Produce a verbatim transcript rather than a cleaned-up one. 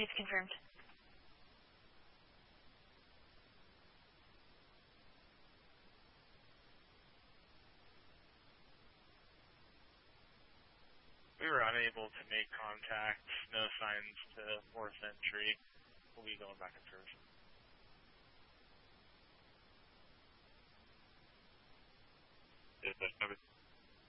It's confirmed. We were unable to make contact. No signs to fourth entry. We'll be going back and forth. Is that